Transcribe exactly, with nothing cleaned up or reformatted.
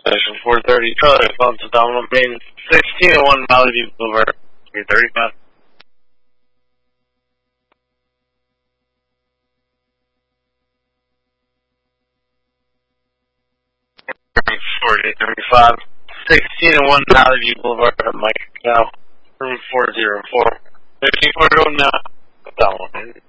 Station four thirty, Charlie Pumps, Domino Main, sixteen oh one Valley View Boulevard, three thirty-five. forty thirty-five, sixteen oh one Valley View Boulevard, Mike now, room four oh four. fifteen forty now, Domino Main.